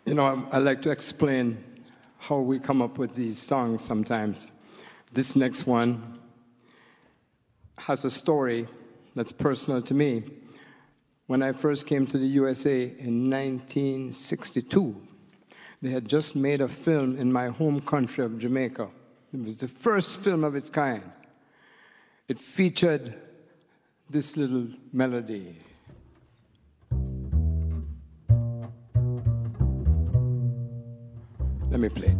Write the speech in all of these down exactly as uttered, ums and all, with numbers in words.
You know, I, I like to explain how we come up with these songs sometimes. This next one has a story that's personal to me. When I first came to the U S A in nineteen sixty-two, they had just made a film in my home country of Jamaica. It was the first film of its kind. It featured this little melody. Let me play it.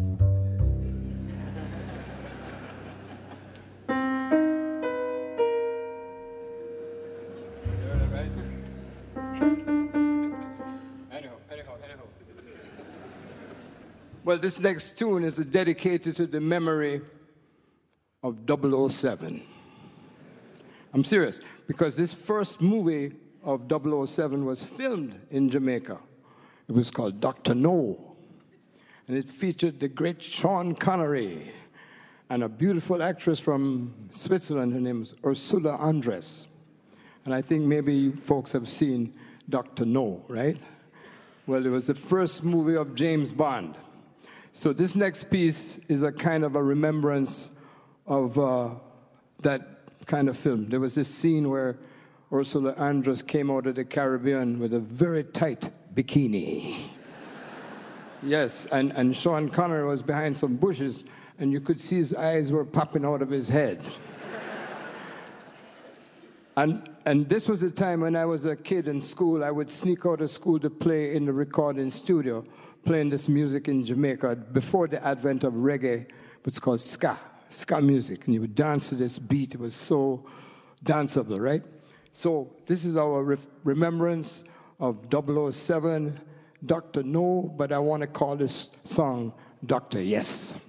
Well, this next tune is dedicated to the memory of double oh seven. I'm serious, because this first movie of double oh seven was filmed in Jamaica. It was called Doctor No, and it featured the great Sean Connery and a beautiful actress from Switzerland. Her name was Ursula Andress. And I think maybe you folks have seen Doctor No, right? Well, it was the first movie of James Bond. So this next piece is a kind of a remembrance of uh, that kind of film. There was this scene where Ursula Andress came out of the Caribbean with a very tight bikini. Yes, and, and Sean Connery was behind some bushes, and you could see his eyes were popping out of his head. and, and this was the time when I was a kid in school. I would sneak out of school to play in the recording studio, playing this music in Jamaica before the advent of reggae, what's called ska, ska music. And you would dance to this beat. It was so danceable, right? So this is our re- remembrance of double oh seven, Doctor No, but I want to call this song Doctor Yes.